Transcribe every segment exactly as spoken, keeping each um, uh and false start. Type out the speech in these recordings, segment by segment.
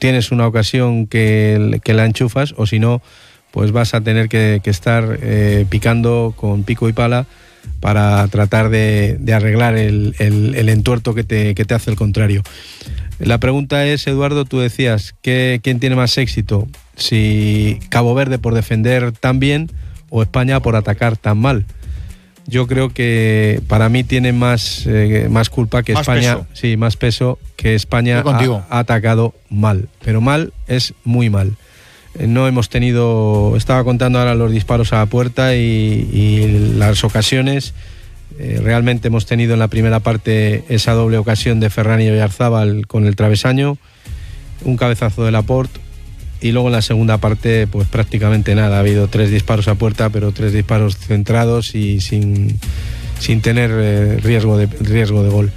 tienes una ocasión que, que la enchufas, o si no, pues vas a tener que, que estar eh, picando con pico y pala para tratar de, de arreglar el, el, el entuerto que te, que te hace el contrario. La pregunta es, Eduardo, tú decías, ¿qué, ¿quién tiene más éxito? Si Cabo Verde por defender tan bien o España por atacar tan mal. Yo creo que para mí tiene más, eh, más culpa que más España, peso. sí, más peso que España ha, ha atacado mal, pero mal es muy mal. Eh, no hemos tenido, estaba contando ahora los disparos a la puerta y, y las ocasiones. Eh, realmente hemos tenido en la primera parte esa doble ocasión de Ferran y Oyarzábal con el travesaño, un cabezazo de Laporte. Y luego en la segunda parte, pues prácticamente nada. Ha habido tres disparos a puerta, pero tres disparos centrados y sin, sin tener eh, riesgo, de, riesgo de gol.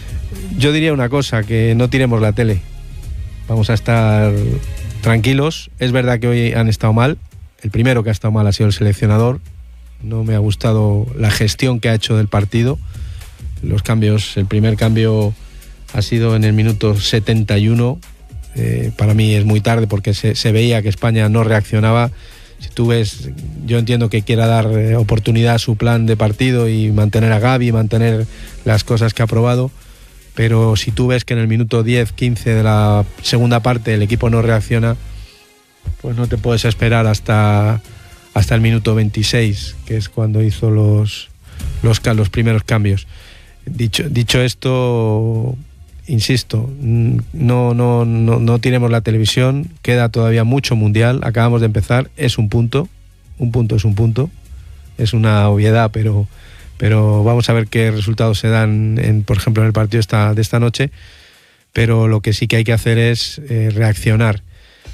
Yo diría una cosa, que no tiremos la tele. Vamos a estar tranquilos. Es verdad que hoy han estado mal. El primero que ha estado mal ha sido el seleccionador. No me ha gustado la gestión que ha hecho del partido. Los cambios, el primer cambio ha sido en el minuto setenta y uno. Eh, para mí es muy tarde porque se, se veía que España no reaccionaba. Si tú ves, yo entiendo que quiera dar eh, oportunidad a su plan de partido y mantener a Gavi, mantener las cosas que ha probado, pero si tú ves que en el minuto diez, quince de la segunda parte el equipo no reacciona, pues no te puedes esperar hasta, hasta el minuto veintiséis, que es cuando hizo los, los, los primeros cambios. Dicho, dicho esto, insisto, no, no, no, no tiremos la televisión, queda todavía mucho mundial, acabamos de empezar, es un punto, un punto es un punto, es una obviedad, pero, pero vamos a ver qué resultados se dan, en, por ejemplo, en el partido esta, de esta noche, pero lo que sí que hay que hacer es eh, reaccionar.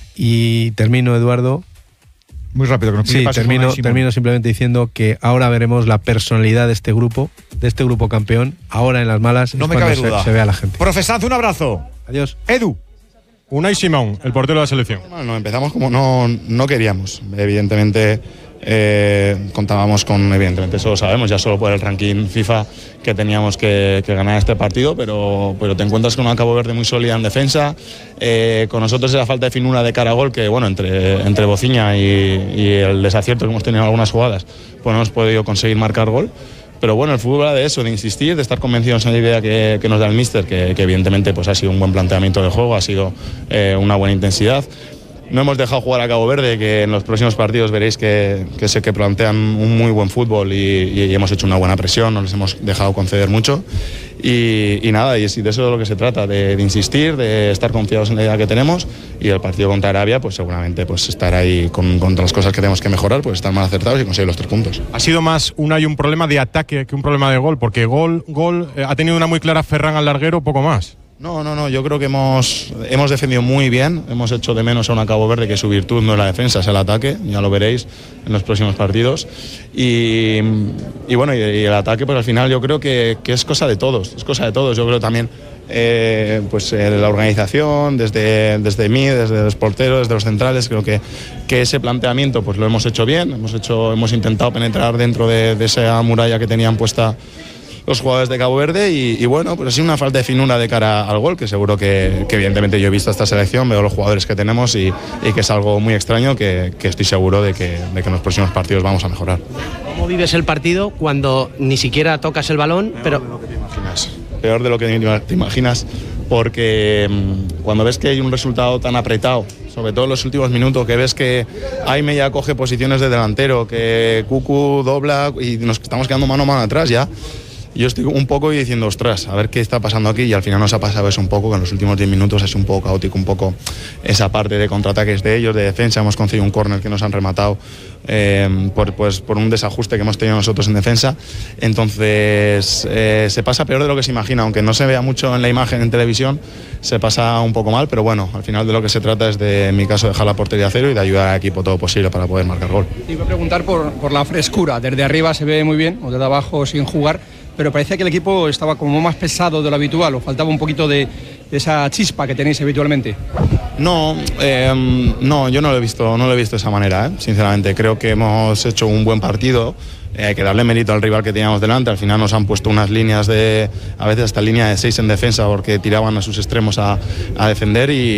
Y termino, Eduardo. Muy rápido, que nos sí, termino, termino simplemente diciendo que ahora veremos la personalidad de este grupo, de este grupo campeón. Ahora en las malas no es me cuando cabe se, duda. se ve a la gente. Profesad, un abrazo. Adiós. Edu. Unai Simón, el portero de la selección. Bueno, empezamos como no, no queríamos. Evidentemente eh, contábamos con, evidentemente eso lo sabemos, ya solo por el ranking FIFA, que teníamos que, que ganar este partido, pero, pero te encuentras con una Cabo Verde muy sólida en defensa. Eh, con nosotros esa falta de finura de cara a gol, que bueno, entre, entre Bociña y, y el desacierto que hemos tenido en algunas jugadas, pues no hemos podido conseguir marcar gol. Pero bueno, el fútbol va de eso, de insistir, de estar convencidos en la idea que, que nos da el míster, que, que evidentemente pues ha sido un buen planteamiento de juego, ha sido eh, una buena intensidad. No hemos dejado jugar a Cabo Verde, que en los próximos partidos veréis que, que sé que plantean un muy buen fútbol y, y hemos hecho una buena presión, no les hemos dejado conceder mucho. Y, y nada, y de eso es de lo que se trata, de, de insistir, de estar confiados en la idea que tenemos, y el partido contra Arabia, pues seguramente pues estar ahí con, contra las cosas que tenemos que mejorar, pues estar más acertados y conseguir los tres puntos. Ha sido más un, hay un problema de ataque que un problema de gol, porque gol, gol eh, ha tenido una muy clara Ferran al larguero, poco más. No, no, no, yo creo que hemos, hemos defendido muy bien, hemos hecho de menos a una Cabo Verde que su virtud no es la defensa, es el ataque, ya lo veréis en los próximos partidos. Y, y bueno, y, y el ataque pues al final yo creo que, que es cosa de todos, es cosa de todos, yo creo también eh, pues eh, la organización, desde, desde mí, desde los porteros, desde los centrales, creo que, que ese planteamiento pues lo hemos hecho bien, hemos, hecho, hemos intentado penetrar dentro de, de esa muralla que tenían puesta los jugadores de Cabo Verde y, y bueno, pues ha sido una falta de finura de cara al gol, que seguro que, que evidentemente yo he visto esta selección, veo los jugadores que tenemos y, y que es algo muy extraño que, que estoy seguro de que, de que en los próximos partidos vamos a mejorar. ¿Cómo vives el partido cuando ni siquiera tocas el balón? Peor pero de lo que te imaginas, peor de lo que te imaginas, porque mmm, cuando ves que hay un resultado tan apretado, sobre todo en los últimos minutos, que ves que Aime ya coge posiciones de delantero, que Cucu dobla y nos estamos quedando mano a mano atrás ya. Yo estoy un poco diciendo, ostras, a ver qué está pasando aquí, y al final nos ha pasado eso un poco, que en los últimos diez minutos ha sido un poco caótico, un poco esa parte de contraataques de ellos, de defensa. Hemos conseguido un córner que nos han rematado eh, por, pues, por un desajuste que hemos tenido nosotros en defensa. Entonces eh, se pasa peor de lo que se imagina, aunque no se vea mucho en la imagen en televisión, se pasa un poco mal, pero bueno, al final de lo que se trata es de, en mi caso, dejar la portería a cero y de ayudar al equipo todo posible para poder marcar gol. Te iba a preguntar por, por la frescura, desde arriba se ve muy bien, o desde abajo sin jugar, pero parecía que el equipo estaba como más pesado de lo habitual, o faltaba un poquito de, de esa chispa que tenéis habitualmente. No, eh, no, yo no lo he visto, no lo he visto de esa manera, ¿eh? Sinceramente. Creo que hemos hecho un buen partido. Eh, hay que darle mérito al rival que teníamos delante. Al final nos han puesto unas líneas de, a veces hasta línea de seis en defensa, porque tiraban a sus extremos a, a defender y